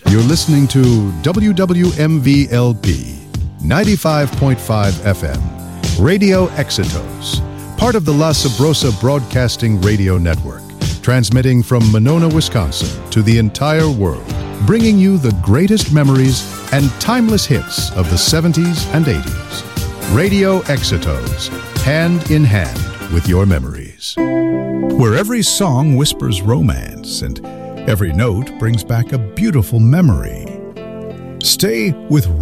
You're listening to WWMV-LP 95.5 FM, Radio Exitos, part of the La Sabrosa Broadcasting Radio Network, transmitting from Monona, Wisconsin to the entire world, bringing you the greatest memories and timeless hits of the 70s and 80s. Radio Exitos, hand in hand with your memories. Where every song whispers romance and every note brings back a beautiful memory. Stay with